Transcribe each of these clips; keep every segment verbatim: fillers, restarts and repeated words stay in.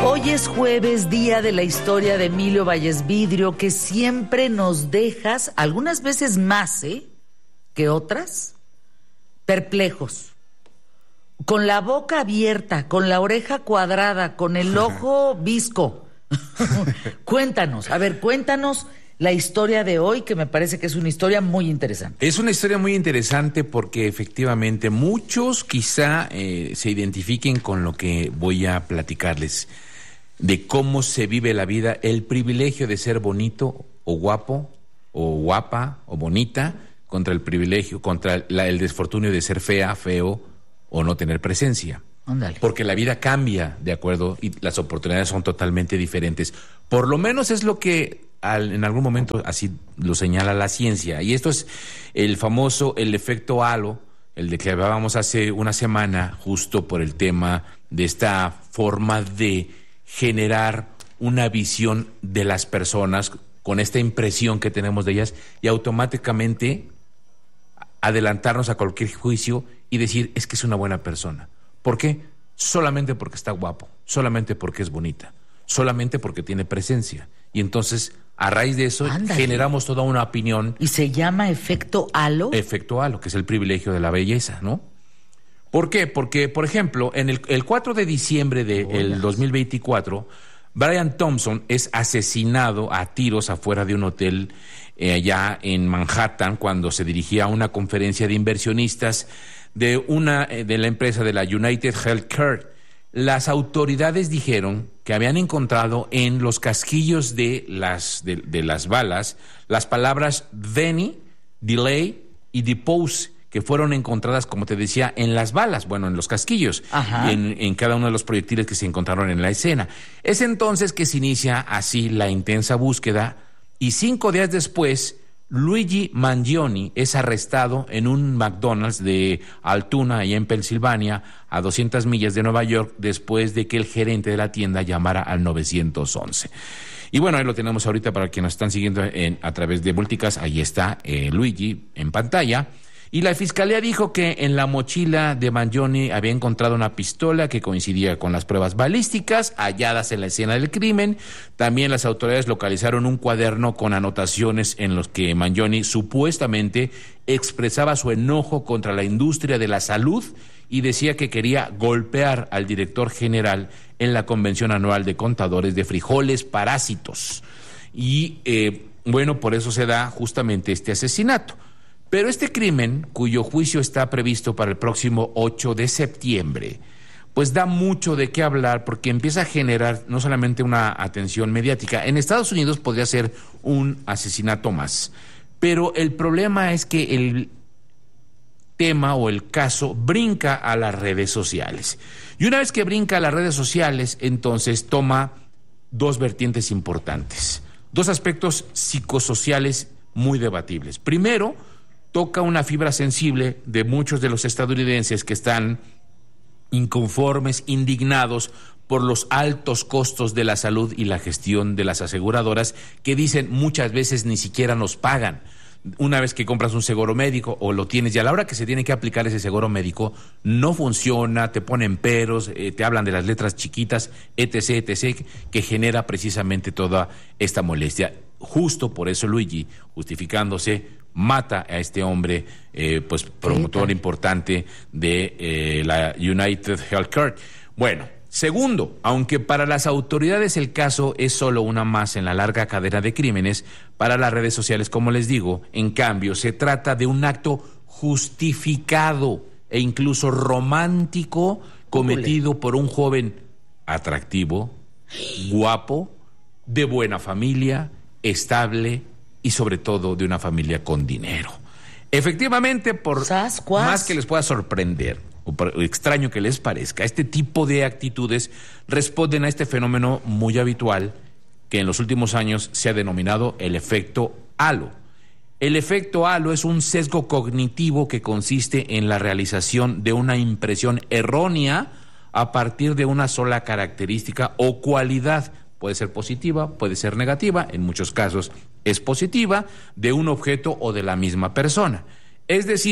Hoy es jueves, día de la historia de Emilio Valles Vidrio, que siempre nos dejas, algunas veces más, ¿eh?, que otras, perplejos. Con la boca abierta, con la oreja cuadrada, con el ojo visco. Cuéntanos, a ver, cuéntanos la historia de hoy, que me parece que es una historia muy interesante. Es una historia muy interesante porque efectivamente muchos quizá eh, se identifiquen con lo que voy a platicarles, de cómo se vive la vida, el privilegio de ser bonito o guapo, o guapa o bonita, contra el privilegio, contra la, el desfortunio de ser fea, feo o no tener presencia. Ándale. Porque la vida cambia, de acuerdo, y las oportunidades son totalmente diferentes. Por lo menos es lo que al, en algún momento así lo señala la ciencia. Y esto es el famoso, el efecto halo, el de que hablábamos hace una semana, justo por el tema de esta forma de generar una visión de las personas con esta impresión que tenemos de ellas y automáticamente adelantarnos a cualquier juicio y decir, es que es una buena persona. ¿Por qué? Solamente porque está guapo, solamente porque es bonita, solamente porque tiene presencia. Y entonces, a raíz de eso, Ándale. generamos toda una opinión. ¿Y se llama efecto halo? Efecto halo, que es el privilegio de la belleza, ¿no? ¿Por qué? Porque, por ejemplo, en el, el cuatro de diciembre del dos mil veinticuatro, Brian Thompson es asesinado a tiros afuera de un hotel eh, allá en Manhattan cuando se dirigía a una conferencia de inversionistas de una eh, de la empresa de la United Healthcare. Las autoridades dijeron que habían encontrado en los casquillos de las, de, de las balas las palabras Denny, Delay y Depose, que fueron encontradas, como te decía, en las balas, bueno, en los casquillos, en, en cada uno de los proyectiles que se encontraron en la escena. Es entonces que se inicia así la intensa búsqueda y cinco días después, Luigi Mangione es arrestado en un McDonald's de Altoona, allá en Pensilvania, a doscientas millas de Nueva York, después de que el gerente de la tienda llamara al nueve once. Y bueno, ahí lo tenemos ahorita para quienes nos están siguiendo en, a través de Multicast. Ahí está eh, Luigi en pantalla. Y la fiscalía dijo que en la mochila de Mangione había encontrado una pistola que coincidía con las pruebas balísticas halladas en la escena del crimen. También las autoridades localizaron un cuaderno con anotaciones en los que Mangione supuestamente expresaba su enojo contra la industria de la salud y decía que quería golpear al director general en la convención anual de contadores de frijoles parásitos. Y eh, bueno, por eso se da justamente este asesinato. Pero este crimen, cuyo juicio está previsto para el próximo ocho de septiembre, pues da mucho de qué hablar porque empieza a generar no solamente una atención mediática. En Estados Unidos podría ser un asesinato más, pero el problema es que el tema o el caso brinca a las redes sociales. Y una vez que brinca a las redes sociales, entonces toma dos vertientes importantes, dos aspectos psicosociales muy debatibles. Primero, toca una fibra sensible de muchos de los estadounidenses que están inconformes, indignados por los altos costos de la salud y la gestión de las aseguradoras, que dicen muchas veces ni siquiera nos pagan. Una vez que compras un seguro médico o lo tienes y a la hora que se tiene que aplicar ese seguro médico no funciona, te ponen peros, eh, te hablan de las letras chiquitas, etc, etc, que genera precisamente toda esta molestia. Justo por eso Luigi, justificándose, mata a este hombre, eh, pues promotor importante de eh, la United Healthcare. Bueno, segundo, aunque para las autoridades el caso es solo una más en la larga cadena de crímenes, para las redes sociales, como les digo, en cambio, se trata de un acto justificado e incluso romántico cometido por un joven atractivo, guapo, de buena familia, estable y sobre todo de una familia con dinero. Efectivamente, por más que les pueda sorprender o por extraño que les parezca, este tipo de actitudes responden a este fenómeno muy habitual que en los últimos años se ha denominado el efecto halo. El efecto halo es un sesgo cognitivo que consiste en la realización de una impresión errónea a partir de una sola característica o cualidad. Puede ser positiva, puede ser negativa, en muchos casos es positiva, de un objeto o de la misma persona. Es decir,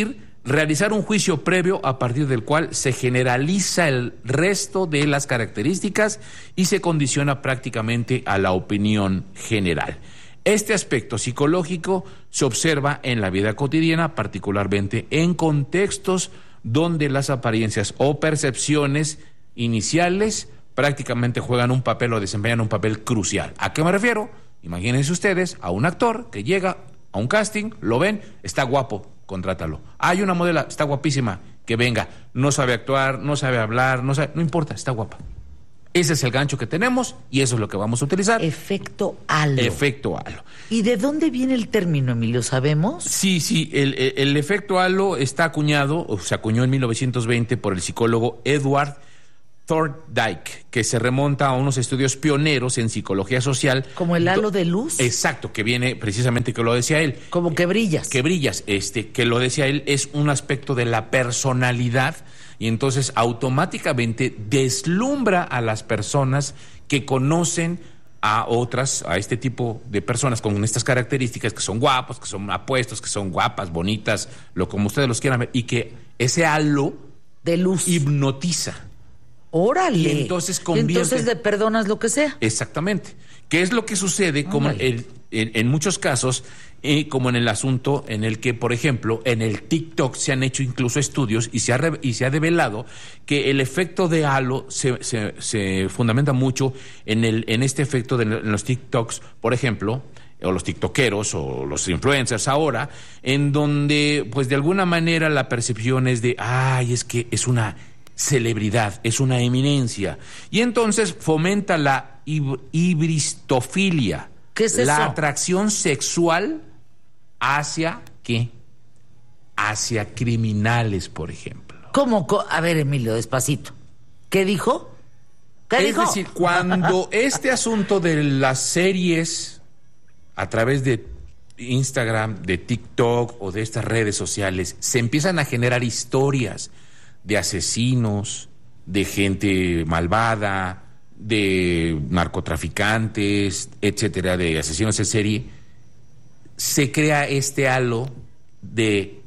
realizar un juicio previo a partir del cual se generaliza el resto de las características y se condiciona prácticamente a la opinión general. Este aspecto psicológico se observa en la vida cotidiana, particularmente en contextos donde las apariencias o percepciones iniciales prácticamente juegan un papel o desempeñan un papel crucial. ¿A qué me refiero? Imagínense ustedes a un actor que llega a un casting, lo ven, está guapo, contrátalo. Hay una modelo, está guapísima, que venga, no sabe actuar, no sabe hablar, no sabe, no importa, está guapa. Ese es el gancho que tenemos y eso es lo que vamos a utilizar. Efecto halo. Efecto halo. ¿Y de dónde viene el término, Emilio? ¿Sabemos? Sí, sí, el, el, el efecto halo está acuñado, o se acuñó en mil novecientos veinte por el psicólogo Edward Thorndike, que se remonta a unos estudios pioneros en psicología social. ¿Como el halo de luz? Exacto, que viene precisamente, que lo decía él. Como que brillas. Que brillas, este, que lo decía él, es un aspecto de la personalidad y entonces automáticamente deslumbra a las personas que conocen a otras, a este tipo de personas con estas características, que son guapos, que son apuestos, que son guapas, bonitas, lo como ustedes los quieran ver, y que ese halo de luz hipnotiza. ¡Órale! Y entonces convierte... Entonces le perdonas lo que sea. Exactamente. ¿Qué es lo que sucede como el, en, en muchos casos, eh, como en el asunto en el que, por ejemplo, en el TikTok se han hecho incluso estudios y se ha, re, y se ha develado que el efecto de halo se, se, se fundamenta mucho en, el, en este efecto de en los TikToks, por ejemplo, o los tiktokeros o los influencers ahora, en donde, pues de alguna manera la percepción es de, ay, es que es una celebridad, es una eminencia. Y entonces fomenta la hib- hibristofilia. ¿Qué es la eso? atracción sexual hacia, ¿qué? Hacia criminales, por ejemplo. ¿Cómo? Co- A ver, Emilio, despacito. ¿Qué dijo? ¿Qué es dijo? decir, cuando este asunto de las series a través de Instagram, de TikTok o de estas redes sociales se empiezan a generar historias de asesinos, de gente malvada, de narcotraficantes, etcétera, de asesinos en serie, se crea este halo de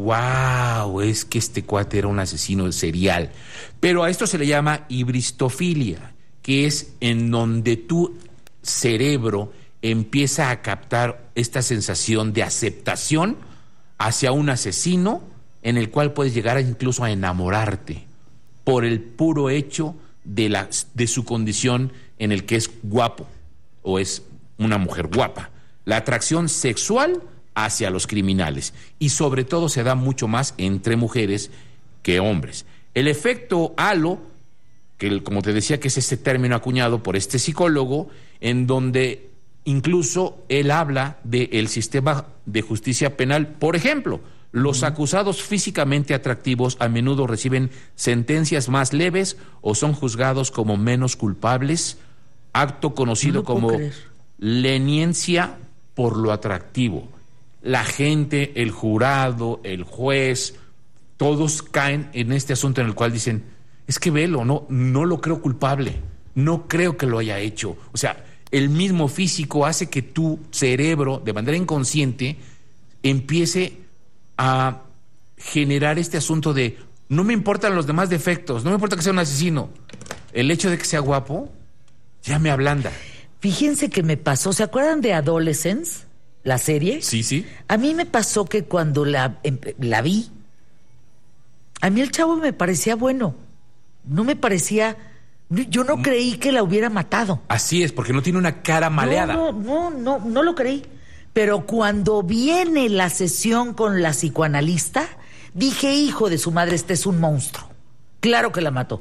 wow, es que este cuate era un asesino serial. Pero a esto se le llama hibristofilia, que es en donde tu cerebro empieza a captar esta sensación de aceptación hacia un asesino en el cual puedes llegar a incluso a enamorarte por el puro hecho de, la, de su condición en el que es guapo o es una mujer guapa. La atracción sexual hacia los criminales y sobre todo se da mucho más entre mujeres que hombres. El efecto halo, que como te decía que es este término acuñado por este psicólogo, en donde incluso él habla del sistema de justicia penal, por ejemplo, los acusados físicamente atractivos a menudo reciben sentencias más leves o son juzgados como menos culpables, acto conocido No puedo como creer. leniencia por lo atractivo. La gente, el jurado, el juez, todos caen en este asunto en el cual dicen, es que velo, no, no lo creo culpable, no creo que lo haya hecho. O sea, el mismo físico hace que tu cerebro, de manera inconsciente, empiece a generar este asunto de no me importan los demás defectos, no me importa que sea un asesino, el hecho de que sea guapo ya me ablanda. Fíjense que me pasó, ¿se acuerdan de Adolescence? ¿La serie? Sí, sí. A mí me pasó que cuando la, em, la vi, a mí el chavo me parecía bueno, no me parecía, yo no creí que la hubiera matado. Así es, porque no tiene una cara maleada. No, no, no, no, no lo creí. Pero cuando viene la sesión con la psicoanalista, dije, hijo de su madre, este es un monstruo. Claro que la mató.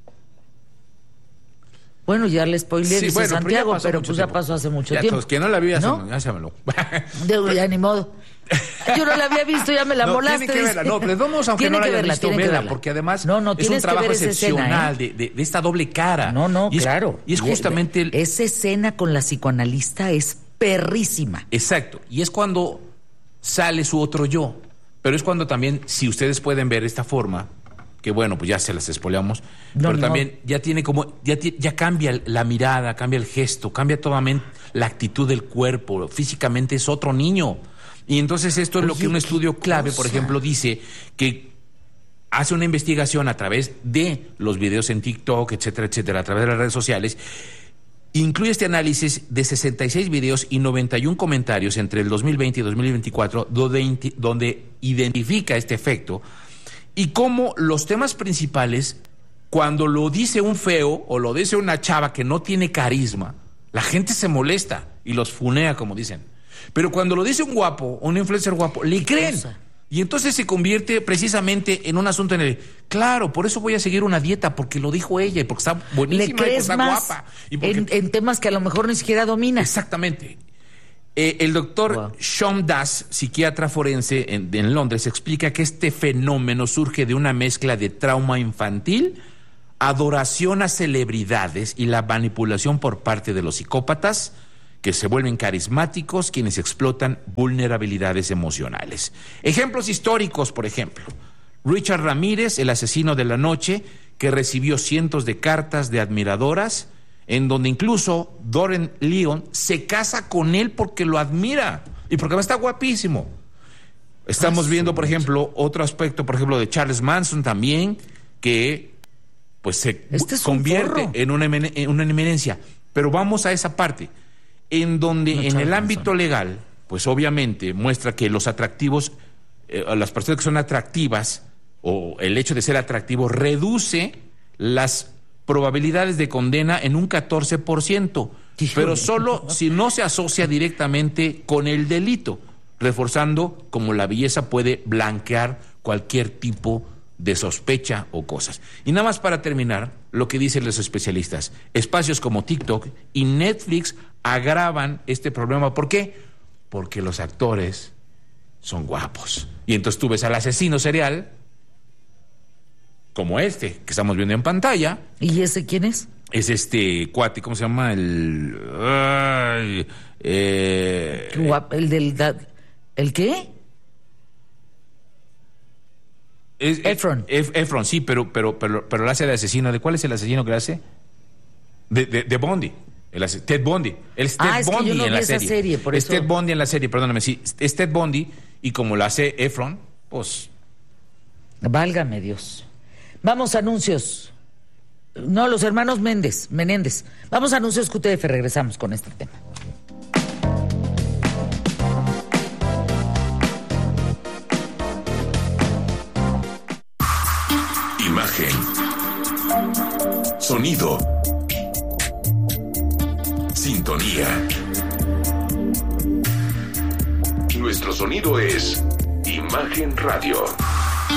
Bueno, ya le spoileé, Sí, dice bueno, pero ya Santiago, pasó pero mucho pues ya tiempo. pasó hace mucho Ya tiempo. todos, que no la vi, ya ¿No? se- ya se me lo- De- ya ni modo. Yo no la había visto, ya me la No, molaste. tiene que verla. dice. No, les vamos, aunque Tienen no la que hayan verla, visto, tienen que verla, verla. porque además no, no, es un tienes que trabajo ver esa escena, excepcional ¿eh? de, de, de esta doble cara. No, no, Y es- claro. Y es justamente... el- Esa escena con la psicoanalista es perrísima. Exacto. Y es cuando sale su otro yo. Pero es cuando también, si ustedes pueden ver esta forma, que bueno, pues ya se las espoleamos, No, pero no. también ya tiene como, ya, ti- ya cambia la mirada, cambia el gesto, cambia toda la actitud del cuerpo, físicamente es otro niño. Y entonces esto es Oye, lo que un estudio clave, cosa. por ejemplo, dice que hace una investigación a través de los videos en TikTok, etcétera, etcétera, a través de las redes sociales. Incluye este análisis de sesenta y seis videos y noventa y uno comentarios entre el dos mil veinte y dos mil veinticuatro, donde, donde identifica este efecto y cómo los temas principales, cuando lo dice un feo o lo dice una chava que no tiene carisma, la gente se molesta y los funea, como dicen. Pero cuando lo dice un guapo, un influencer guapo, le creen. Y entonces se convierte precisamente en un asunto en el... Claro, por eso voy a seguir una dieta, porque lo dijo ella, y porque está buenísima, Le crees y porque está más guapa. Y porque... en, en temas que a lo mejor ni siquiera domina. Exactamente. Eh, el doctor Wow. Sean Das, psiquiatra forense en, en Londres, explica que este fenómeno surge de una mezcla de trauma infantil, adoración a celebridades y la manipulación por parte de los psicópatas, que se vuelven carismáticos, quienes explotan vulnerabilidades emocionales. Ejemplos históricos, por ejemplo. Richard Ramírez, el asesino de la noche, que recibió cientos de cartas de admiradoras, en donde incluso Doreen Lyon se casa con él porque lo admira y porque está guapísimo. Estamos Ah, viendo, sí, por ejemplo, otro aspecto, por ejemplo, de Charles Manson también, que pues se Este es un convierte forro. en una, emen- en una eminencia. Pero vamos a esa parte en donde No, en Charles el ámbito Manson. legal, pues obviamente muestra que los atractivos, eh, las personas que son atractivas, o el hecho de ser atractivo, reduce las probabilidades de condena en un catorce por ciento, Híjole. pero solo si no se asocia directamente con el delito, reforzando como la belleza puede blanquear cualquier tipo de sospecha o cosas. Y nada más para terminar, lo que dicen los especialistas, espacios como TikTok y Netflix agravan este problema. ¿Por qué? Porque los actores son guapos. Y entonces tú ves al asesino serial, como este que estamos viendo en pantalla, ¿Y ese quién es? es este cuate, ¿cómo se llama? El... ay, eh, Qué guapo, el del... da- ¿El qué? es- Efron. Ef- Efron, sí, pero, pero, pero, pero lo hace de asesino. ¿De cuál es el asesino que lo hace? De, de, de Bundy. El ase- Ted Bundy. Él es Ted Ah, es que Bundy yo no en vi la esa serie. serie, por es eso- Ted Bundy en la serie, perdóname, sí. Es Ted Bundy y como lo hace Efron, pues... Válgame Dios. Vamos a anuncios. No, los hermanos Méndez, Menéndez. Vamos a anuncios Q T F, regresamos con este tema. Imagen. Sonido. Sintonía. Nuestro sonido es Imagen Radio.